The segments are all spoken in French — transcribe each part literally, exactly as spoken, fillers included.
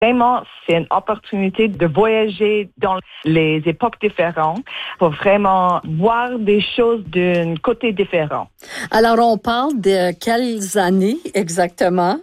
Vraiment, c'est une opportunité de voyager dans les époques différentes pour vraiment voir des choses d'un côté différent. Alors, on parle de quelles années exactement?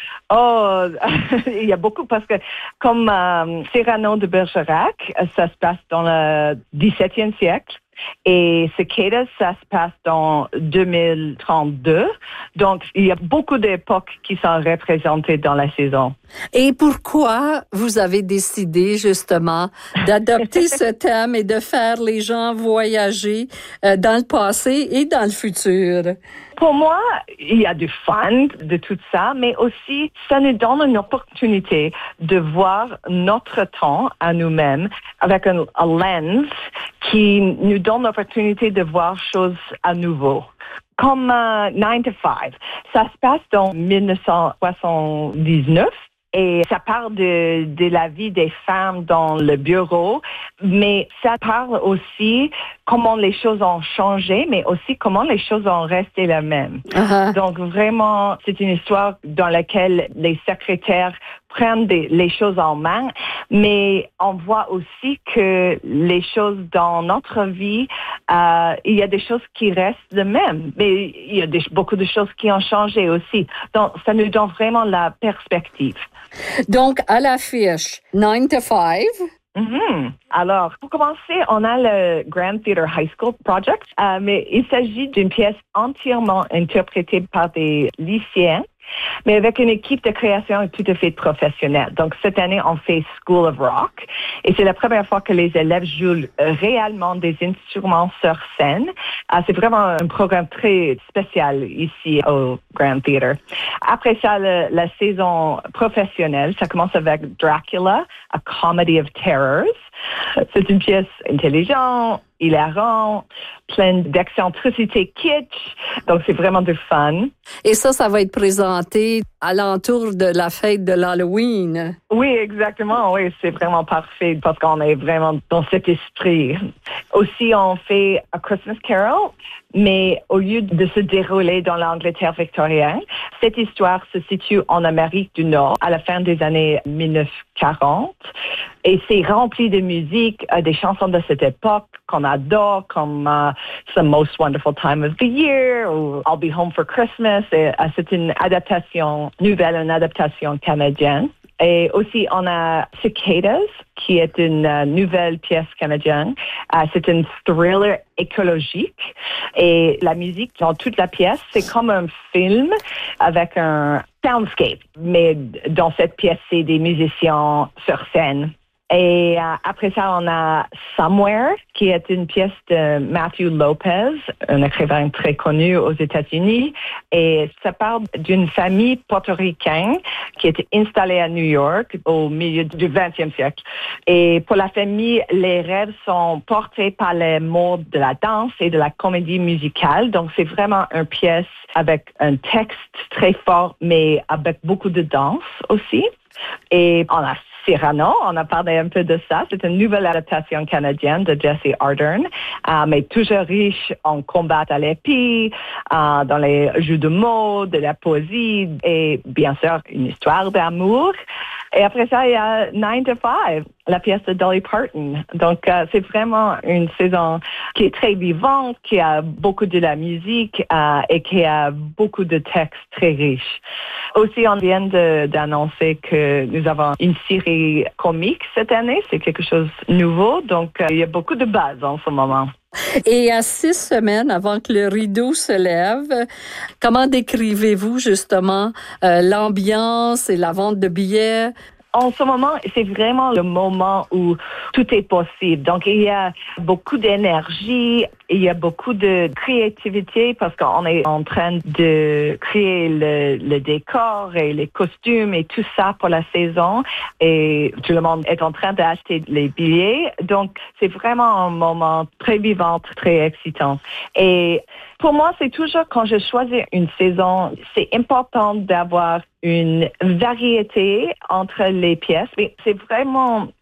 Oh, il y a beaucoup parce que comme euh, Cyrano de Bergerac, ça se passe dans le dix-septième siècle. Et Cicadas, ça se passe dans deux mille trente-deux. Donc, il y a beaucoup d'époques qui sont représentées dans la saison. Et pourquoi vous avez décidé justement d'adopter ce thème et de faire les gens voyager euh, dans le passé et dans le futur? Pour moi, il y a du fun de tout ça, mais aussi, ça nous donne une opportunité de voir notre temps à nous-mêmes avec un, un lens qui nous donne l'opportunité de voir choses à nouveau. Comme uh, nine to five, ça se passe dans dix-neuf cent soixante-dix-neuf. Et ça parle de, de la vie des femmes dans le bureau, mais ça parle aussi comment les choses ont changé, mais aussi comment les choses ont resté les mêmes. Uh-huh. Donc vraiment, c'est une histoire dans laquelle les secrétaires prennent des, les choses en main, mais on voit aussi que les choses dans notre vie, euh, il y a des choses qui restent les mêmes, mais il y a des, beaucoup de choses qui ont changé aussi. Donc, ça nous donne vraiment la perspective. Donc, à l'affiche, nine to five. Mm-hmm. Alors, pour commencer, on a le Grand Theatre High School Project, euh, mais il s'agit d'une pièce entièrement interprétée par des lycéens, mais avec une équipe de création tout à fait professionnelle. Donc, cette année, on fait School of Rock. Et c'est la première fois que les élèves jouent réellement des instruments sur scène. Euh, c'est vraiment un programme très spécial ici au Grand Theatre. Après ça, le, la saison professionnelle, ça commence avec Dracula, A Comedy of Terrors. C'est une pièce intelligente, hilarante, pleine d'excentricité kitsch. Donc, c'est vraiment du fun. Et ça, ça va être présenté à l'entour de la fête de l'Halloween. Oui, exactement. Oui, c'est vraiment parfait parce qu'on est vraiment dans cet esprit. Aussi, on fait A Christmas Carol, mais au lieu de se dérouler dans l'Angleterre victorienne, cette histoire se situe en Amérique du Nord à la fin des années dix-neuf cent quarante. Et c'est rempli de musique, euh, des chansons de cette époque qu'on adore, comme uh, The Most Wonderful Time of the Year ou I'll Be Home for Christmas. Et, uh, c'est une adaptation nouvelle, une adaptation canadienne. Et aussi, on a Cicadas, qui est une uh, nouvelle pièce canadienne. Uh, c'est un thriller écologique. Et la musique dans toute la pièce, c'est comme un film avec un soundscape. Mais dans cette pièce, c'est des musiciens sur scène. Et euh, après ça, on a Somewhere, qui est une pièce de Matthew Lopez, un écrivain très connu aux États-Unis. Et ça parle d'une famille portoricaine qui était installée à New York au milieu du vingtième siècle. Et pour la famille, les rêves sont portés par les mots de la danse et de la comédie musicale. Donc, c'est vraiment une pièce avec un texte très fort, mais avec beaucoup de danse aussi. Et on a Cyrano, on a parlé un peu de ça. C'est une nouvelle adaptation canadienne de Jesse Ardern, euh, mais toujours riche en combat à l'épée, euh, dans les jeux de mots, de la poésie et bien sûr une histoire d'amour. Et après ça, il y a nine to five, la pièce de Dolly Parton. Donc, euh, c'est vraiment une saison qui est très vivante, qui a beaucoup de la musique euh, et qui a beaucoup de textes très riches. Aussi, on vient de, d'annoncer que nous avons une série comique cette année. C'est quelque chose de nouveau. Donc, euh, il y a beaucoup de buzz en ce moment. Et à six semaines avant que le rideau se lève, comment décrivez-vous justement euh, l'ambiance et la vente de billets? En ce moment, c'est vraiment le moment où tout est possible. Donc, il y a beaucoup d'énergie, il y a beaucoup de créativité parce qu'on est en train de créer le, le décor et les costumes et tout ça pour la saison. Et tout le monde est en train d'acheter les billets. Donc, c'est vraiment un moment très vivant, très excitant. Et pour moi, c'est toujours quand je choisis une saison, c'est important d'avoir une variété entre les pièces. Mais c'est vraiment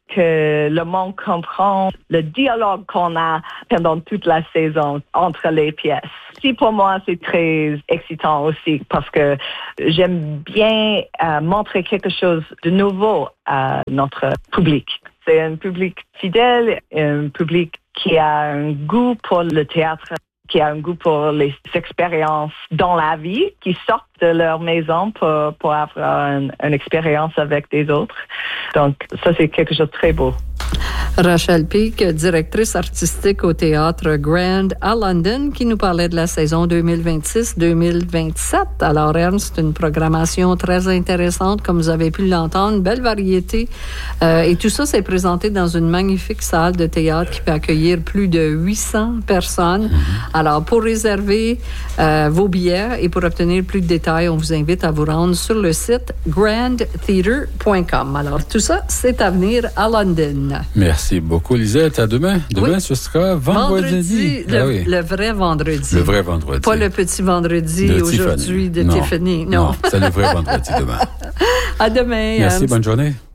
que le monde comprend le dialogue qu'on a pendant toute la saison entre les pièces. Si pour moi, c'est très excitant aussi parce que j'aime bien euh, montrer quelque chose de nouveau à notre public. C'est un public fidèle, un public qui a un goût pour le théâtre, qui a un goût pour les expériences dans la vie, qui sortent de leur maison pour, pour avoir une, une expérience avec des autres. Donc, ça, c'est quelque chose de très beau. Rachel Peake, directrice artistique au Théâtre Grand à London, qui nous parlait de la saison deux mille vingt-six deux mille vingt-sept. Alors, Ernst, c'est une programmation très intéressante, comme vous avez pu l'entendre, belle variété. Euh, et tout ça, c'est présenté dans une magnifique salle de théâtre qui peut accueillir plus de huit cents personnes. Alors, pour réserver euh, vos billets et pour obtenir plus de détails, on vous invite à vous rendre sur le site grand theatre point com. Alors, tout ça, c'est à venir à London. Merci beaucoup, Lisette. À demain. Demain, oui. Ce sera vendredi. vendredi le, ah oui. le vrai vendredi. Le vrai vendredi. Pas le petit vendredi de aujourd'hui de non. Tiffany. Non, non c'est le vrai vendredi demain. À demain. Merci, Ernst. bonne journée.